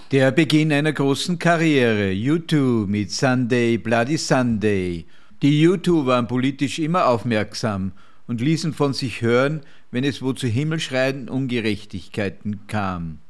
Der Beginn einer großen Karriere, U2 mit Sunday Bloody Sunday. Die U2 waren politisch immer aufmerksam und ließen von sich hören, wenn es wo zu himmelschreienden Ungerechtigkeiten kam.